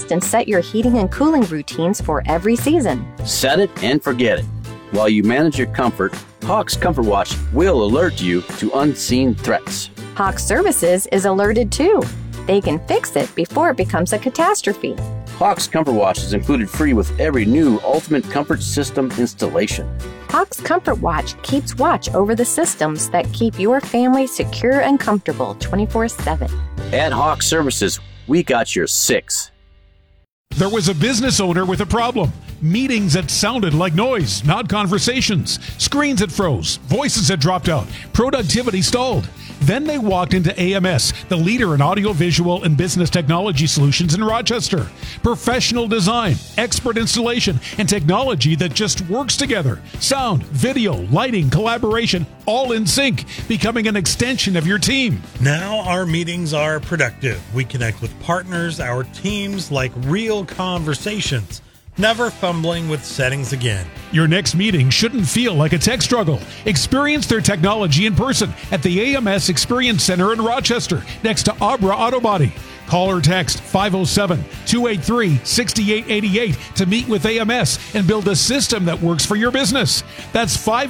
adjust and set your heating and cooling routines for every season. Set it and forget it. While you manage your comfort, Hawks Comfort Watch will alert you to unseen threats. Hawks Services is alerted too. They can fix it before it becomes a catastrophe. Hawks Comfort Watch is included free with every new Ultimate Comfort System installation. Hawks Comfort Watch keeps watch over the systems that keep your family secure and comfortable 24/7. At Hawks Services, we got your six. There was a business owner with a problem. Meetings that sounded like noise, not conversations. Screens that froze. Voices that dropped out. Productivity stalled. Then they walked into AMS, the leader in audiovisual and business technology solutions in Rochester. Professional design, expert installation, and technology that just works together. Sound, video, lighting, collaboration, all in sync, becoming an extension of your team. Now our meetings are productive. We connect with partners, our teams, like real conversations. Never fumbling with settings again. Your next meeting shouldn't feel like a tech struggle. Experience their technology in person at the AMS Experience Center in Rochester, next to Abra Auto Body. Call or text 507-283-6888 to meet with AMS and build a system that works for your business. That's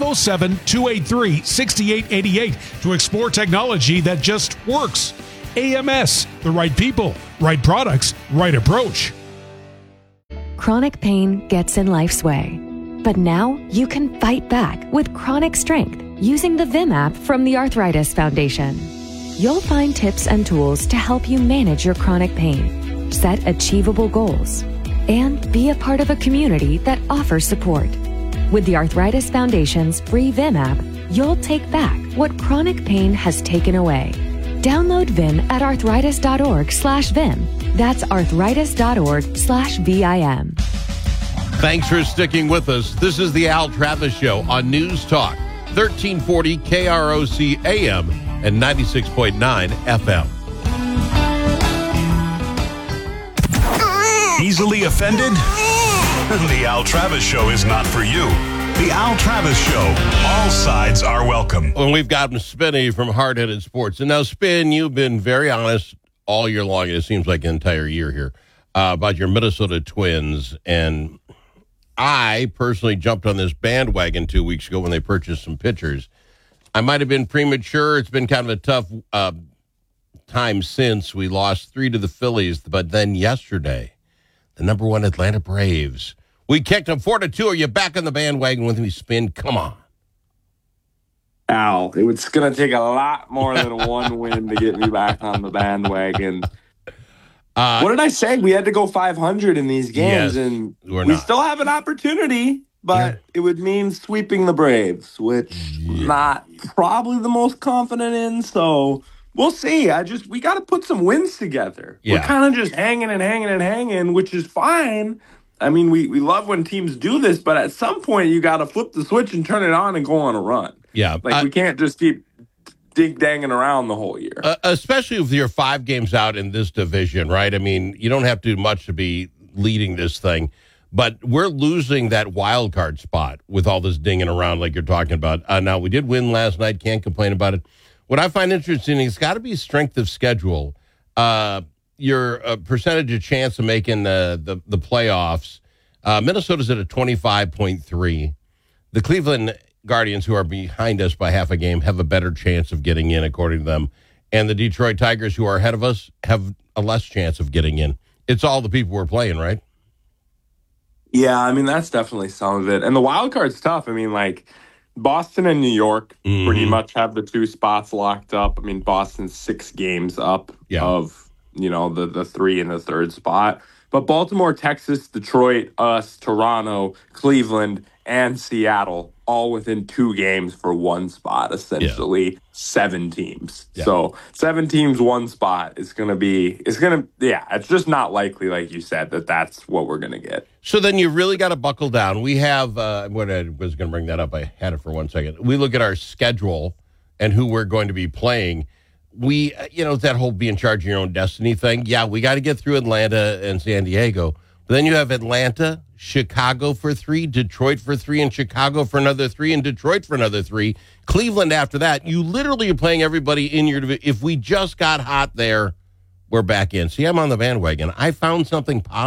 507-283-6888 to explore technology that just works. AMS, the right people, right products, right approach. Chronic pain gets in life's way. But now you can fight back with chronic strength using the Vim app from the Arthritis Foundation. You'll find tips and tools to help you manage your chronic pain, set achievable goals, and be a part of a community that offers support. With the Arthritis Foundation's free Vim app, you'll take back what chronic pain has taken away. Download Vim at arthritis.org/Vim. That's arthritis.org/VIM. Thanks for sticking with us. This is the Al Travis Show on News Talk, 1340 KROC AM and 96.9 FM. Easily offended? The Al Travis Show is not for you. The Al Travis Show. All sides are welcome. And we've got Spinny from Hard Headed Sports. And now, Spin, you've been very honest all year long, it seems like an entire year here, about your Minnesota Twins. And I personally jumped on this bandwagon 2 weeks ago when they purchased some pitchers. I might have been premature. It's been kind of a tough time since we lost 3 to the Phillies. But then yesterday, the number 1 Atlanta Braves, we kicked them 4-2. Are you back on the bandwagon with me, Spin? Come on. Al, it's going to take a lot more than one win to get me back on the bandwagon. What did I say? We had to go 500 in these games, yes, and we still have an opportunity, but it would mean sweeping the Braves, which I'm not probably the most confident in, so we'll see. We got to put some wins together. Yeah. We're kind of just hanging, which is fine. I mean, we love when teams do this, but at some point you got to flip the switch and turn it on and go on a run. Yeah. Like, we can't just keep danging around the whole year. Especially if you're 5 games out in this division, right? I mean, you don't have to do much to be leading this thing, but we're losing that wild card spot with all this dinging around like you're talking about. Now, we did win last night. Can't complain about it. What I find interesting, it's got to be strength of schedule. Your percentage of chance of making the playoffs. Minnesota's at a 25.3. The Cleveland Guardians, who are behind us by half a game, have a better chance of getting in, according to them. And the Detroit Tigers, who are ahead of us, have a less chance of getting in. It's all the people we're playing, right? Yeah, I mean, that's definitely some of it. And the wild card's tough. I mean, like, Boston and New York pretty much have the 2 spots locked up. I mean, Boston's 6 games up of, the 3 and the 3rd spot. But Baltimore, Texas, Detroit, us, Toronto, Cleveland, and Seattle, all within 2 games for 1 spot, essentially 7 teams. Yeah. So 7 teams, 1 spot. It's just not likely, like you said, that's what we're going to get. So then you really got to buckle down. We have, when I was going to bring that up, I had it for 1 second. We look at our schedule and who we're going to be playing. We, that whole be in charge of your own destiny thing. Yeah, we got to get through Atlanta and San Diego. But then you have Atlanta, Chicago for 3, Detroit for 3, and Chicago for another 3, and Detroit for another 3. Cleveland after that. You literally are playing everybody in your division. If we just got hot there, we're back in. See, I'm on the bandwagon. I found something positive.